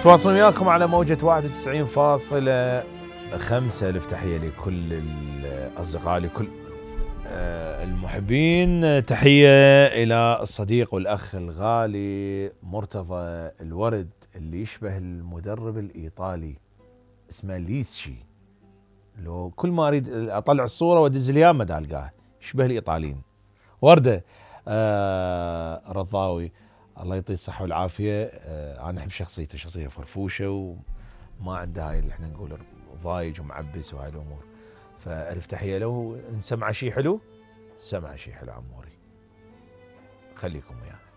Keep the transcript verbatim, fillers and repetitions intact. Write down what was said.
تواصل وياكم على موجة واحد وتسعين فاصلة خمسة. ألف تحية لكل الأصدقاء، لكل المحبين. تحية إلى الصديق والأخ الغالي مرتضى الورد اللي يشبه المدرب الإيطالي اسمه ليسشي. لو كل ما أريد أطلع الصورة وأدز الياه ما ألقاه، يشبه الإيطاليين. وردة آه رضاوي الله يعطيه الصحة والعافية. آه أنا أحب شخصيته، شخصية فرفوشة وما عنده هاي اللي احنا نقول ضايج ومعبس وهاي الأمور. فألف تحية له. نسمع شي حلو، سمع شي حلو عموري، خليكم وياه.